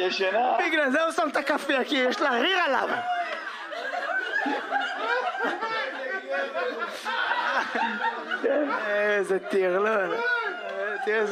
ישנה. בגלל זה הוא שם את הכאפיה, כי יש לה ריר עליו. איזה טרלול. תראה